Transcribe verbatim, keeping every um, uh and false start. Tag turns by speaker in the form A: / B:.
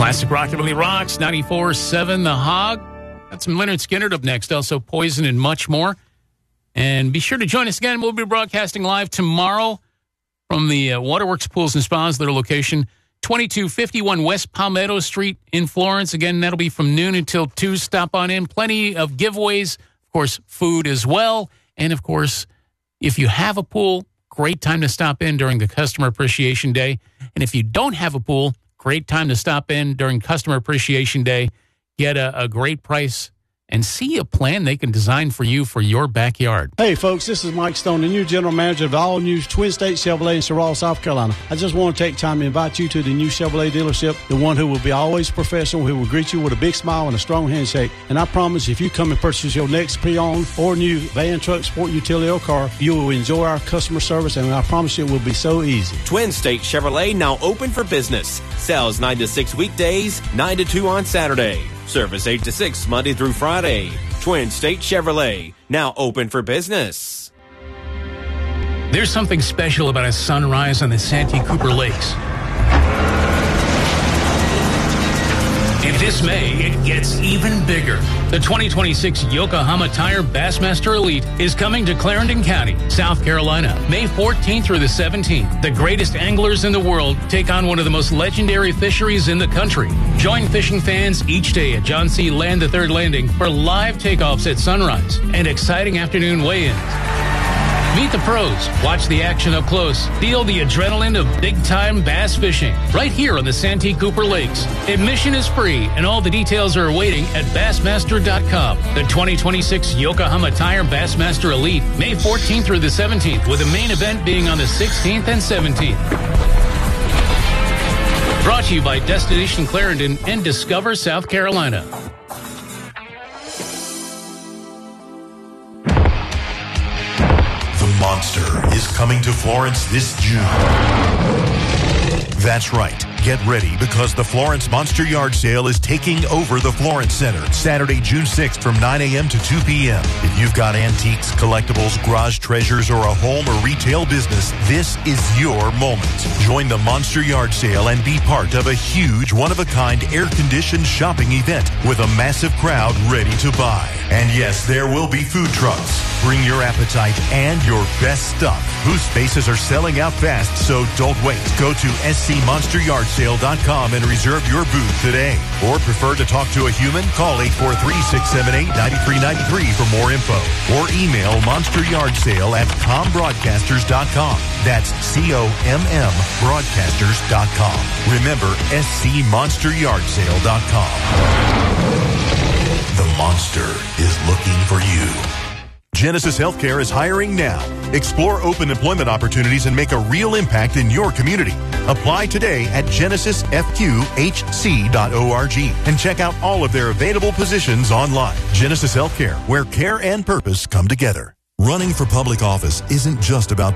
A: Classic Rockabilly Rocks, ninety-four point seven The Hog. Got some Leonard Skinner up next, also Poison and much more. And be sure to join us again. We'll be broadcasting live tomorrow from the uh, Waterworks Pools and Spas, their location, twenty-two fifty-one West Palmetto Street in Florence. Again, that'll be from noon until two. Stop on in. Plenty of giveaways, of course, food as well. And, of course, if you have a pool, great time to stop in during the Customer Appreciation Day. And if you don't have a pool, great time to stop in during Customer Appreciation Day. Get a, a great price and see a plan they can design for you for your backyard.
B: Hey, folks, this is Mike Stone, the new general manager of the all-new Twin State Chevrolet in Sorrel, South Carolina. I just want to take time to invite you to the new Chevrolet dealership, the one who will be always professional, who will greet you with a big smile and a strong handshake. And I promise if you come and purchase your next pre-owned or new van, truck, sport, utility, or car, you will enjoy our customer service, and I promise you it will be so easy.
C: Twin State Chevrolet now open for business. Sales nine to six weekdays, nine to two on Saturday. Service eight to six Monday through Friday. Twin State Chevrolet, now open for business.
A: There's something special about a sunrise on the Santee Cooper Lakes. And this May, it gets even bigger. The twenty twenty-six Yokohama Tire Bassmaster Elite is coming to Clarendon County, South Carolina, May fourteenth through the seventeenth. The greatest anglers in the world take on one of the most legendary fisheries in the country. Join fishing fans each day at John C. Land the Third Landing for live takeoffs at sunrise and exciting afternoon weigh-ins. Meet the pros, watch the action up close, feel the adrenaline of big-time bass fishing right here on the Santee Cooper Lakes. Admission is free, and all the details are awaiting at bassmaster dot com. The twenty twenty-six Yokohama Tire Bassmaster Elite, May fourteenth through the seventeenth, with the main event being on the sixteenth and seventeenth. Brought to you by Destination Clarendon and Discover South Carolina.
D: Monster is coming to Florence this June. That's right. Get ready because the Florence Monster Yard Sale is taking over the Florence Center Saturday, June sixth from nine a.m. to two p.m. If you've got antiques, collectibles, garage treasures, or a home or retail business, this is your moment. Join the Monster Yard Sale and be part of a huge, one-of-a-kind, air-conditioned shopping event with a massive crowd ready to buy. And yes, there will be food trucks. Bring your appetite and your best stuff. Booth spaces are selling out fast, so don't wait. Go to s c monster yard sale dot com and reserve your booth today. Or prefer to talk to a human? Call eight four three, six seven eight, nine three nine three for more info. Or email monsteryardsale at com broadcasters dot com. That's C O M M broadcasters dot com. Remember, s c monster yard sale dot com. The monster is looking for you. Genesis Healthcare is hiring now. Explore open employment opportunities and make a real impact in your community. Apply today at genesis f q h c dot org and check out all of their available positions online. Genesis Healthcare, where care and purpose come together. Running for public office isn't just about